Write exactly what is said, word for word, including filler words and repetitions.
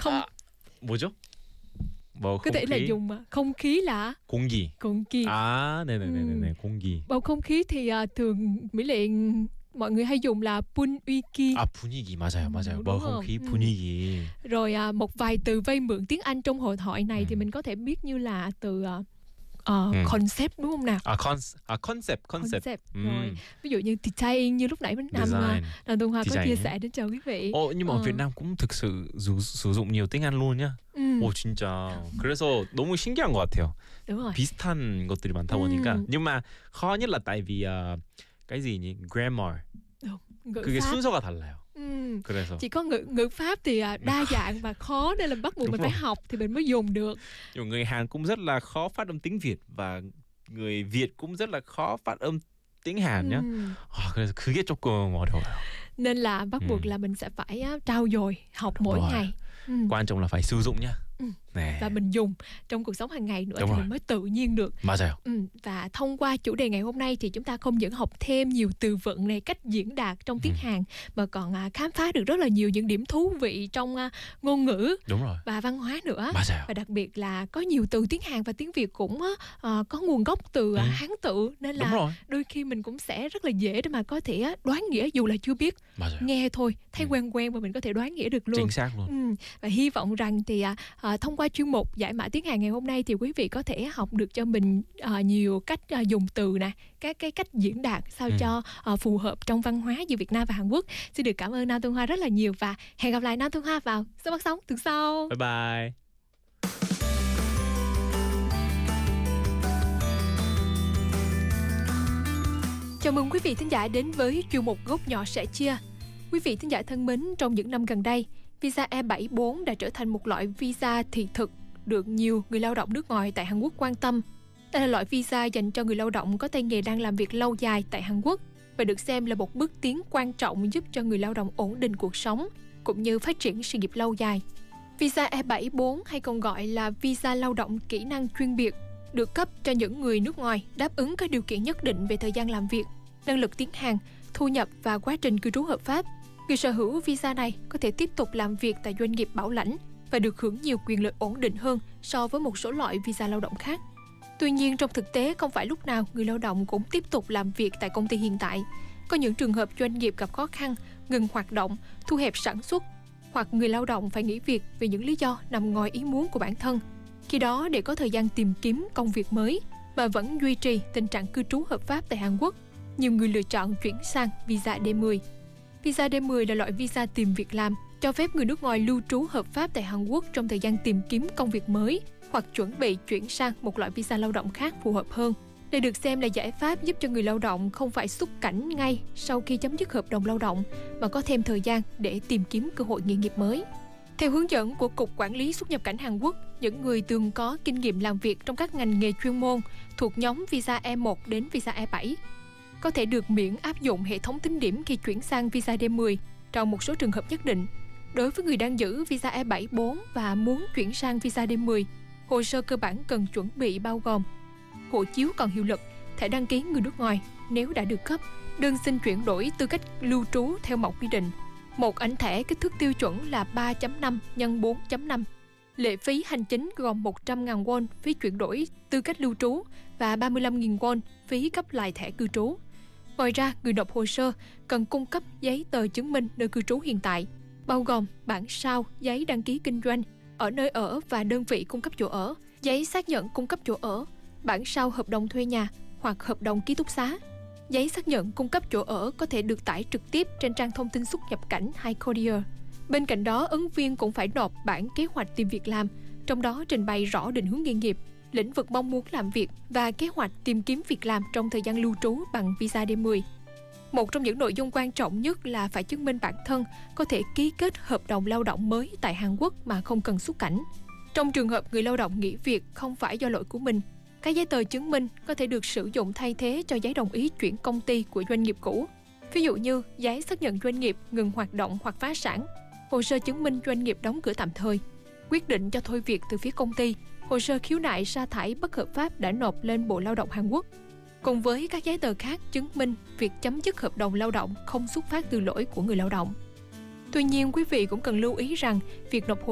không 아, 뭐죠? 뭐 có thể là không khí. dùng à, không khí là 공기. 공기. 아, 네네네네. 공기. Bầu không khí thì à, thường Mỹ Lệ mọi người hay dùng là 분위기. 아, 분위기 맞아요, 맞아요. Đúng bầu không? không khí, Ừ. 분위기. Rồi à, một vài từ vay mượn tiếng Anh trong hội thoại này Ừ. thì mình có thể biết như là từ à, ờ, Ừ. concept đúng không nào? 아, 컨, 아, 컨셉, 컨셉. Concept. 음. Rồi ví dụ như design như lúc nãy Nam Design. Nam Đông Hoa có Design. chia sẻ đến cho quý vị. 어, nhưng mà ở Ờ. Việt Nam cũng thực sự sử, sử dụng nhiều tiếng Anh luôn nhá. Ừ, 오, 진짜. 그래서 너무 신기한 것 같아요. đúng rồi. 비슷한 것들이 많다 음. 보니까. Nhưng mà khó nhất là tại vì uh, cái gì nhỉ? Grammar. Đúng. Ngữ 그게 pháp. 순서가 달라요. Ừ. 그래서 Chỉ có ngữ ngữ pháp thì à, đa dạng và khó nên là bắt buộc Đúng mình phải rồi. học thì mình mới dùng được. nhiều người Hàn cũng rất là khó phát âm tiếng Việt và người Việt cũng rất là khó phát âm tiếng Hàn nhá. Ừ. 아, 그래서 그게 조금 어려워요. Nên là bắt buộc Ừ. là mình sẽ phải á, trau dồi học mỗi rồi. ngày. Ừ. quan trọng là phải sử dụng nhá. Ừ. 네. Và mình dùng trong cuộc sống hàng ngày nữa Đúng thì rồi. mình mới tự nhiên được. 맞아요. Ừ. Và thông qua chủ đề ngày hôm nay thì chúng ta không những học thêm nhiều từ vựng này, cách diễn đạt trong tiếng Ừ. Hàn mà còn à, khám phá được rất là nhiều những điểm thú vị trong à, ngôn ngữ đúng rồi. và văn hóa nữa. 맞아요. Và đặc biệt là có nhiều từ tiếng Hàn và tiếng Việt cũng á, à, có nguồn gốc từ à, Ừ. Hán tự nên đúng là rồi. đôi khi mình cũng sẽ rất là dễ để mà có thể á, đoán nghĩa dù là chưa biết. 맞아요. Nghe thôi thấy Ừ. quen quen mà mình có thể đoán nghĩa được luôn. chính xác luôn. Ừ. Và hy vọng rằng thì à, à, thông qua chuyên mục giải mã tiếng Hàn ngày hôm nay thì quý vị có thể học được cho mình à, nhiều cách à, dùng từ nè, các cái cách diễn đạt sao Ừ. cho à, phù hợp trong văn hóa giữa Việt Nam và Hàn Quốc. Xin được cảm ơn Nam Tuân Hoa rất là nhiều và hẹn gặp lại Nam Tuân Hoa vào số phát sóng tuần sau. Bye bye. Chào mừng quý vị thính giả đến với chuyên mục Gốc nhỏ sẻ chia. Quý vị thính giả thân mến, trong những năm gần đây, visa E bảy bốn đã trở thành một loại visa thị thực được nhiều người lao động nước ngoài tại Hàn Quốc quan tâm. Đây là loại visa dành cho người lao động có tay nghề đang làm việc lâu dài tại Hàn Quốc và được xem là một bước tiến quan trọng giúp cho người lao động ổn định cuộc sống cũng như phát triển sự nghiệp lâu dài. Visa E bảy bốn hay còn gọi là visa lao động kỹ năng chuyên biệt được cấp cho những người nước ngoài đáp ứng các điều kiện nhất định về thời gian làm việc, năng lực tiếng Hàn, thu nhập và quá trình cư trú hợp pháp. Người sở hữu visa này có thể tiếp tục làm việc tại doanh nghiệp bảo lãnh và được hưởng nhiều quyền lợi ổn định hơn so với một số loại visa lao động khác. Tuy nhiên, trong thực tế không phải lúc nào người lao động cũng tiếp tục làm việc tại công ty hiện tại. Có những trường hợp doanh nghiệp gặp khó khăn, ngừng hoạt động, thu hẹp sản xuất, hoặc người lao động phải nghỉ việc vì những lý do nằm ngoài ý muốn của bản thân. Khi đó, để có thời gian tìm kiếm công việc mới mà vẫn duy trì tình trạng cư trú hợp pháp tại Hàn Quốc, nhiều người lựa chọn chuyển sang visa D mười. Visa D mười là loại visa tìm việc làm, cho phép người nước ngoài lưu trú hợp pháp tại Hàn Quốc trong thời gian tìm kiếm công việc mới hoặc chuẩn bị chuyển sang một loại visa lao động khác phù hợp hơn. Đây được xem là giải pháp giúp cho người lao động không phải xuất cảnh ngay sau khi chấm dứt hợp đồng lao động mà có thêm thời gian để tìm kiếm cơ hội nghề nghiệp mới. Theo hướng dẫn của Cục Quản lý Xuất nhập cảnh Hàn Quốc, những người từng có kinh nghiệm làm việc trong các ngành nghề chuyên môn thuộc nhóm visa E một đến visa E bảy có thể được miễn áp dụng hệ thống tính điểm khi chuyển sang visa D mười trong một số trường hợp nhất định. Đối với người đang giữ visa E bảy bốn và muốn chuyển sang visa D mười, hồ sơ cơ bản cần chuẩn bị bao gồm hộ chiếu còn hiệu lực, thẻ đăng ký người nước ngoài nếu đã được cấp, đơn xin chuyển đổi tư cách lưu trú theo mẫu quy định, một ảnh thẻ kích thước tiêu chuẩn là ba chấm năm nhân bốn chấm năm. Lệ phí hành chính gồm một trăm nghìn won phí chuyển đổi tư cách lưu trú và ba mươi lăm nghìn won phí cấp lại thẻ cư trú. Ngoài ra, người nộp hồ sơ cần cung cấp giấy tờ chứng minh nơi cư trú hiện tại, bao gồm bản sao giấy đăng ký kinh doanh ở nơi ở và đơn vị cung cấp chỗ ở, giấy xác nhận cung cấp chỗ ở, bản sao hợp đồng thuê nhà hoặc hợp đồng ký túc xá. Giấy xác nhận cung cấp chỗ ở có thể được tải trực tiếp trên trang thông tin xuất nhập cảnh hay Courier. Bên cạnh đó, ứng viên cũng phải nộp bản kế hoạch tìm việc làm, trong đó trình bày rõ định hướng nghề nghiệp, lĩnh vực mong muốn làm việc và kế hoạch tìm kiếm việc làm trong thời gian lưu trú bằng visa D mười. Một trong những nội dung quan trọng nhất là phải chứng minh bản thân có thể ký kết hợp đồng lao động mới tại Hàn Quốc mà không cần xuất cảnh. Trong trường hợp người lao động nghỉ việc không phải do lỗi của mình, các giấy tờ chứng minh có thể được sử dụng thay thế cho giấy đồng ý chuyển công ty của doanh nghiệp cũ. Ví dụ như giấy xác nhận doanh nghiệp ngừng hoạt động hoặc phá sản, hồ sơ chứng minh doanh nghiệp đóng cửa tạm thời, quyết định cho thôi việc từ phía công ty, hồ sơ khiếu nại sa thải bất hợp pháp đã nộp lên Bộ Lao động Hàn Quốc, cùng với các giấy tờ khác chứng minh việc chấm dứt hợp đồng lao động không xuất phát từ lỗi của người lao động. Tuy nhiên, quý vị cũng cần lưu ý rằng việc nộp hồ